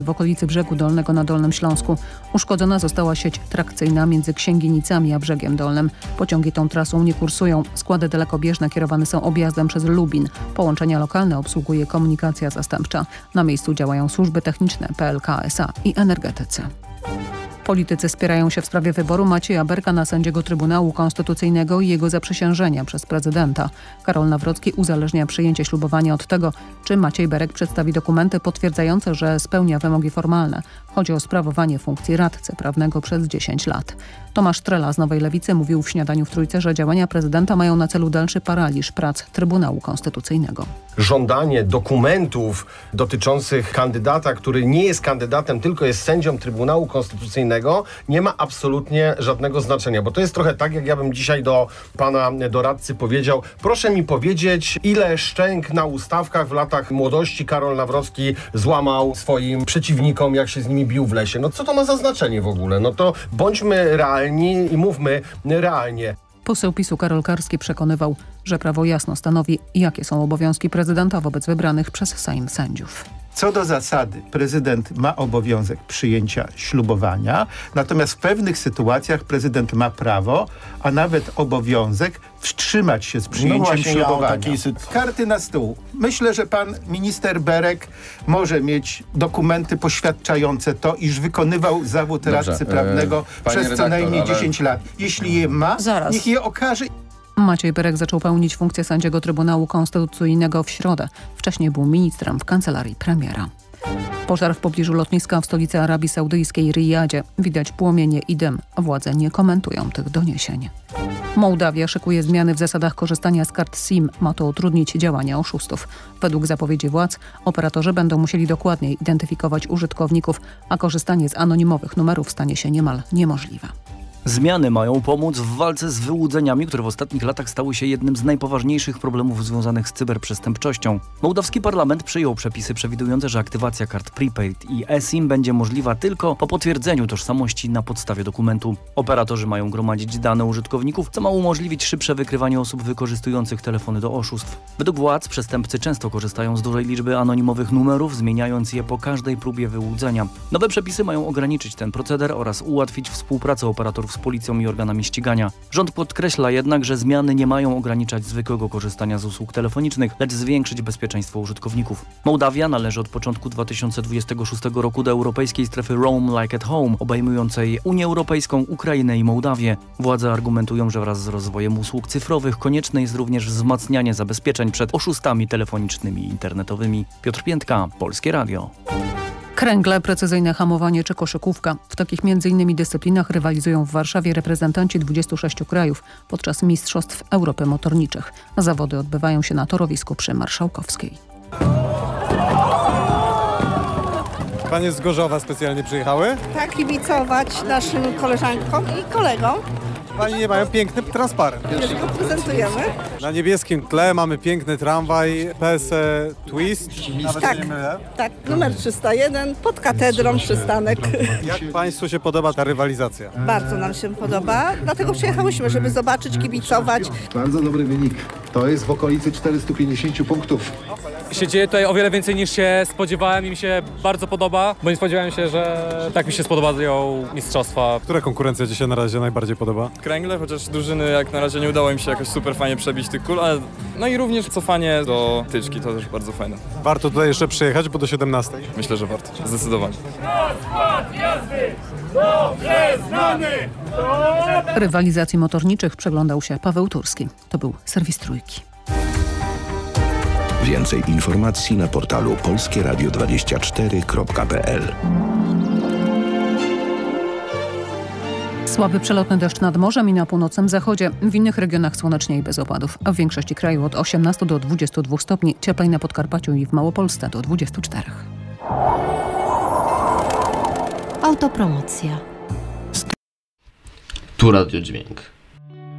W okolicy Brzegu Dolnego na Dolnym Śląsku uszkodzona została sieć trakcyjna między Księgienicami a Brzegiem Dolnym. Pociągi tą trasą nie kursują. Składy dalekobieżne kierowane są objazdem przez Lubin. Połączenia lokalne obsługuje komunikacja zastępcza. Na miejscu działają służby techniczne, PLK SA i energetycy. Politycy spierają się w sprawie wyboru Macieja Berka na sędziego Trybunału Konstytucyjnego i jego zaprzysiężenia przez prezydenta. Karol Nawrocki uzależnia przyjęcie ślubowania od tego, czy Maciej Berek przedstawi dokumenty potwierdzające, że spełnia wymogi formalne. Chodzi o sprawowanie funkcji radcy prawnego przez 10 lat. Tomasz Trela z Nowej Lewicy mówił w Śniadaniu w Trójce, że działania prezydenta mają na celu dalszy paraliż prac Trybunału Konstytucyjnego. Żądanie dokumentów dotyczących kandydata, który nie jest kandydatem, tylko jest sędzią Trybunału Konstytucyjnego, nie ma absolutnie żadnego znaczenia, bo to jest trochę tak, jak ja bym dzisiaj do pana doradcy powiedział: proszę mi powiedzieć, ile szczęk na ustawkach w latach młodości Karol Nawrocki złamał swoim przeciwnikom, jak się z nimi bił w lesie. No co to ma za znaczenie w ogóle? No to bądźmy realni i mówmy realnie. Poseł PiS-u Karol Karski przekonywał, że prawo jasno stanowi, jakie są obowiązki prezydenta wobec wybranych przez Sejm sędziów. Co do zasady, prezydent ma obowiązek przyjęcia ślubowania, natomiast w pewnych sytuacjach prezydent ma prawo, a nawet obowiązek wstrzymać się z przyjęciem ślubowania. Karty na stół. Myślę, że pan minister Berek może mieć dokumenty poświadczające to, iż wykonywał zawód radcy prawnego przez co najmniej 10 lat. Jeśli je ma, niech je okaże. Maciej Berek zaczął pełnić funkcję sędziego Trybunału Konstytucyjnego w środę. Wcześniej był ministrem w kancelarii premiera. Pożar w pobliżu lotniska w stolicy Arabii Saudyjskiej Rijadzie. Widać płomienie i dym. Władze nie komentują tych doniesień. Mołdawia szykuje zmiany w zasadach korzystania z kart SIM. Ma to utrudnić działania oszustów. Według zapowiedzi władz operatorzy będą musieli dokładniej identyfikować użytkowników, a korzystanie z anonimowych numerów stanie się niemal niemożliwe. Zmiany mają pomóc w walce z wyłudzeniami, które w ostatnich latach stały się jednym z najpoważniejszych problemów związanych z cyberprzestępczością. Mołdawski parlament przyjął przepisy przewidujące, że aktywacja kart prepaid i eSIM będzie możliwa tylko po potwierdzeniu tożsamości na podstawie dokumentu. Operatorzy mają gromadzić dane użytkowników, co ma umożliwić szybsze wykrywanie osób wykorzystujących telefony do oszustw. Według władz przestępcy często korzystają z dużej liczby anonimowych numerów, zmieniając je po każdej próbie wyłudzenia. Nowe przepisy mają ograniczyć ten proceder oraz ułatwić współpracę operatorów z policją i organami ścigania. Rząd podkreśla jednak, że zmiany nie mają ograniczać zwykłego korzystania z usług telefonicznych, lecz zwiększyć bezpieczeństwo użytkowników. Mołdawia należy od początku 2026 roku do europejskiej strefy Roam Like at Home, obejmującej Unię Europejską, Ukrainę i Mołdawię. Władze argumentują, że wraz z rozwojem usług cyfrowych konieczne jest również wzmacnianie zabezpieczeń przed oszustami telefonicznymi i internetowymi. Piotr Piętka, Polskie Radio. Kręgle, precyzyjne hamowanie czy koszykówka. W takich m.in. dyscyplinach rywalizują w Warszawie reprezentanci 26 krajów podczas Mistrzostw Europy Motorniczych. Zawody odbywają się na torowisku przy Marszałkowskiej. Panie z Gorzowa specjalnie przyjechały? Tak, kibicować naszym koleżankom i kolegom. Pani mają piękny transparent. Już go prezentujemy. Na niebieskim tle mamy piękny tramwaj PSE Twist. Nawet Tak, się nie mylę. tak, numer 301, pod katedrą przystanek. Jak Państwu się podoba ta rywalizacja? Bardzo nam się podoba, dlatego przyjechałyśmy, żeby zobaczyć, kibicować. Bardzo dobry wynik. To jest w okolicy 450 punktów. Się dzieje tutaj o wiele więcej niż się spodziewałem i mi się bardzo podoba, bo nie spodziewałem się, że tak mi się spodobają mistrzostwa. Która konkurencja Ci się na razie najbardziej podoba? Kręgle, chociaż drużyny jak na razie nie udało im się jakoś super fajnie przebić tych kul, ale no i również cofanie do tyczki, to też bardzo fajne. Warto tutaj jeszcze przyjechać, bo do 17. Myślę, że warto, zdecydowanie. Rywalizacji motorniczych przyglądał się Paweł Turski. To był serwis Trójki. Więcej informacji na portalu polskieradio24.pl. Słaby przelotny deszcz nad morzem i na północnym zachodzie. W innych regionach słonecznie i bez opadów. A w większości kraju od 18 do 22 stopni. Cieplej na Podkarpaciu i w Małopolsce do 24. Autopromocja. Tu Radio Dźwięk.